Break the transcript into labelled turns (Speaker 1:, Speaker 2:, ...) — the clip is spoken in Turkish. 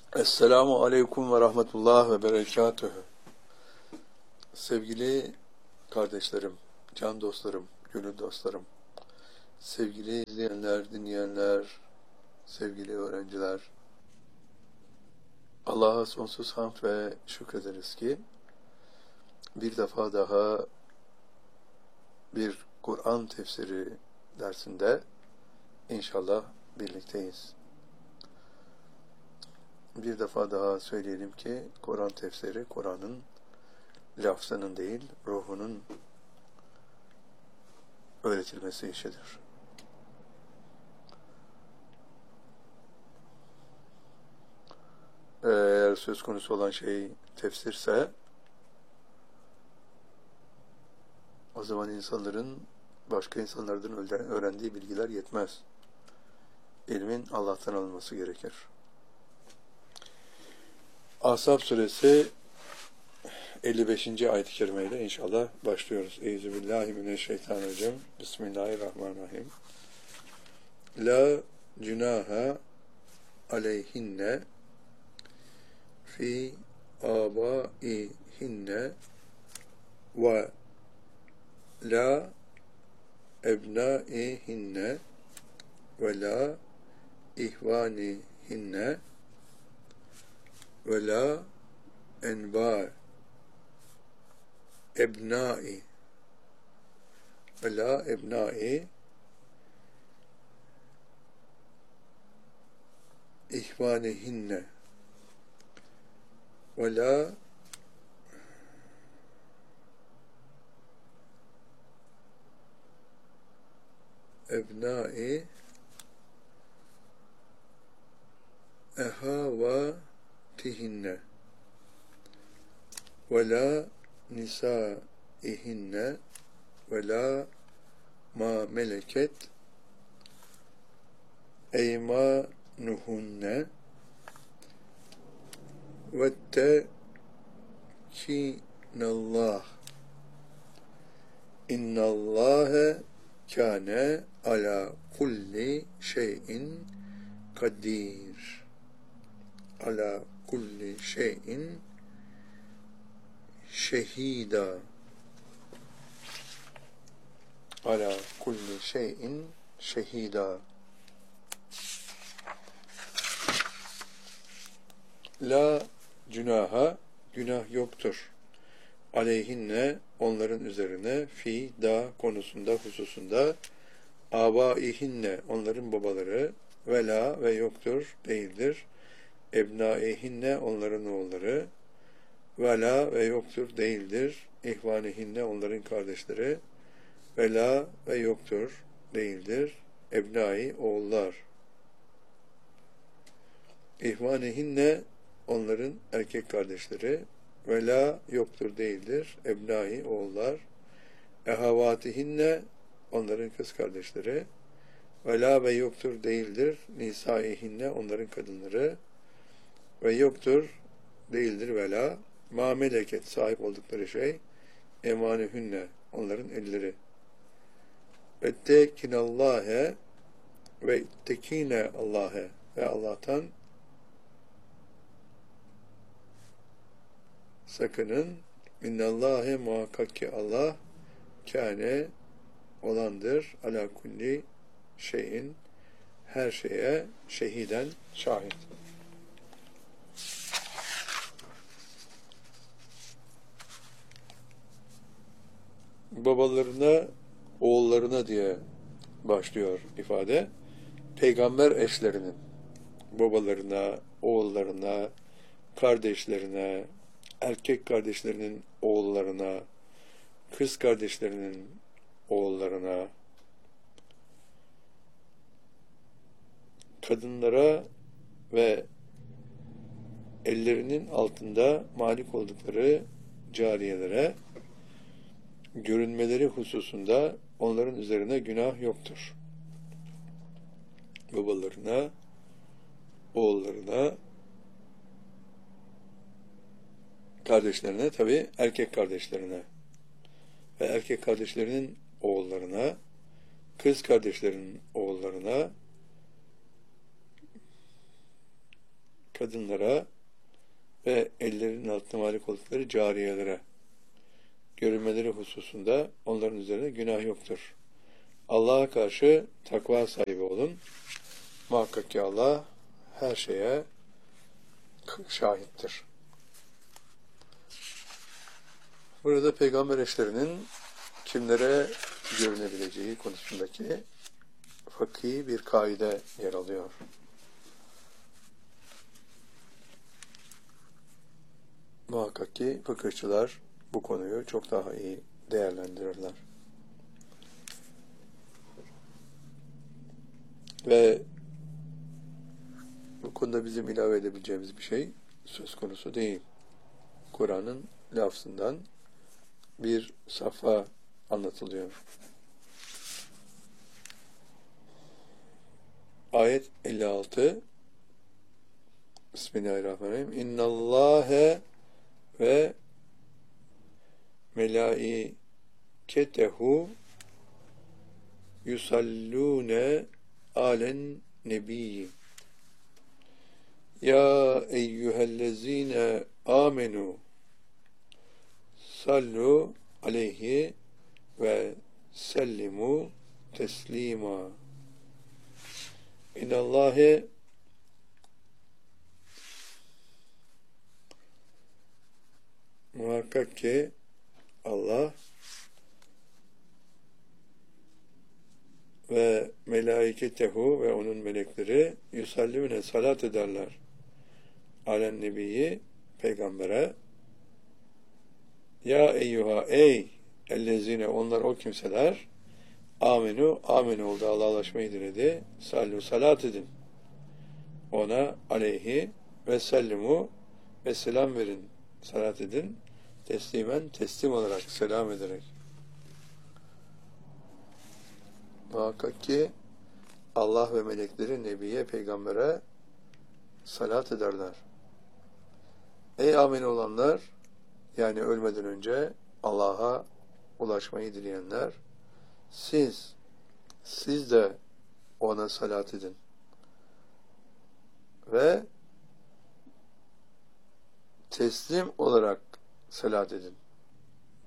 Speaker 1: Esselamu Aleyküm ve Rahmetullah ve Berekatühü. Sevgili kardeşlerim, can dostlarım, gönül dostlarım, sevgili izleyenler, dinleyenler, sevgili öğrenciler, Allah'a sonsuz hamd ve şükrederiz ki bir defa daha bir Kur'an tefsiri dersinde inşallah birlikteyiz. Bir defa daha söyleyelim ki Kur'an tefsiri, Kur'an'ın lafzının değil, ruhunun öğretilmesi işidir. Eğer söz konusu olan şey tefsirse, o zaman insanların başka insanlardan öğrendiği bilgiler yetmez. İlmin Allah'tan alınması gerekir. Ahzab suresi 55. ayet-i kerime ile inşallah başlıyoruz. Euzubillahimineşşeytanirracim. Bismillahirrahmanirrahim. La cunaha aleyhinne fi abaihinne ve la ebnaihinne ve la ihvanihinne ve la enba ebnai ve la ebnai ihvanihinne ve la ebnai ehavatihinne ve la nisaihinne ve la ma meleket eymanuhunne vettekinallah innallâhe kâne ala kulli şeyin kadir ala kulli şeyin şehida ala kulli şeyin şehida. La günaha, günah yoktur. Aleyhinne, onların üzerine, fi, da konusunda, hususunda, abaihinne, onların babaları, ve la ve yoktur, değildir. Ebnaihinne, onların oğulları, ve la ve yoktur, değildir. İhvanihinne, onların kardeşleri, ve la ve yoktur, değildir. Ebnai, oğullar. İhvanihinne, onların erkek kardeşleri, ve la yoktur, değildir. Ebnai, oğullar. Ehavatihinne, onların kız kardeşleri, ve la ve yoktur, değildir. Nisaihinne, onların kadınları, ve yoktur, değildir. Ve la ma meleket, sahip oldukları şey, emanihünne, onların elleri. Vettekinallâhe ve tekine Allah'e, ve Allah'tan sakının. İnnallâhe, muhakkak ki Allah, kâne, olandır, ala kulli şeyin, her şeye şehiden şahit. Babalarına, oğullarına diye başlıyor ifade. Peygamber eşlerinin babalarına, oğullarına, kardeşlerine, erkek kardeşlerinin oğullarına, kız kardeşlerinin oğullarına, kadınlara ve ellerinin altında malik oldukları cariyelere görünmeleri hususunda onların üzerine günah yoktur. Babalarına, oğullarına, kardeşlerine, tabi erkek kardeşlerine ve erkek kardeşlerinin oğullarına, kız kardeşlerinin oğullarına, kadınlara ve ellerinin altına malik oldukları cariyelere görünmeleri hususunda onların üzerine günah yoktur. Allah'a karşı takva sahibi olun. Muhakkak ki Allah her şeye şahittir. Burada peygamber eşlerinin kimlere görünebileceği konusundaki fıkhi bir kaide yer alıyor. Muhakkak ki fıkıhçılar bu konuyu çok daha iyi değerlendirirler. Ve bu konuda bizim ilave edebileceğimiz bir şey söz konusu değil. Kur'an'ın lafzından bir safha anlatılıyor. Ayet 56 Bismillahirrahmanirrahim. İnnallâhe ve melâiketehu yusallûne alen nebiyyi. Ya eyyühellezîne âmenû sallu aleyhi ve sellimu teslima. İnnallâhe muhakkak ki Allah ve melaiketehu ve onun melekleri yusallivne salat ederler. Alen nebiyyi peygambere. Ya eyyuha ey ellezine onlar o kimseler amenu amin oldu Allah'laşmayı diledi. Sallu salat edin. Ona aleyhi ve sellimu ve selam verin. Salat edin. Teslimen teslim olarak selam ederek. Muhakkak ki Allah ve melekleri Nebiye, peygambere salat ederler. Ey amin olanlar, yani ölmeden önce Allah'a ulaşmayı dileyenler, siz de ona salat edin. Ve teslim olarak salat edin.